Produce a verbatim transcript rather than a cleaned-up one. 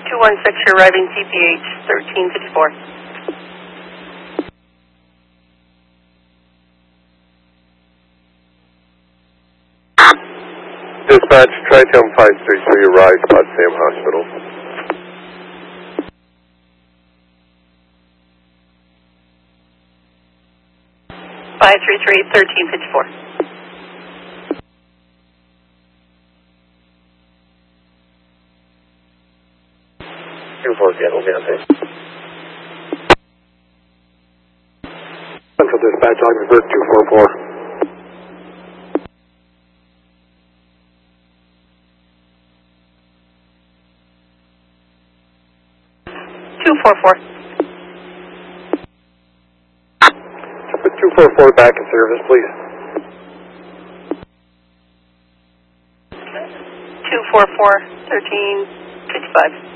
two one six, you're arriving C P H thirteen fifty-four. Dispatch, Tri-Town five three three, arrived at Sam Hospital. five three three, thirteen fifty-four. two four, Seattle, Beyonce. Central Dispatch, Augsburg, two four four. two four four. Put two four four back in service, please. two four four, thirteen fifty-five.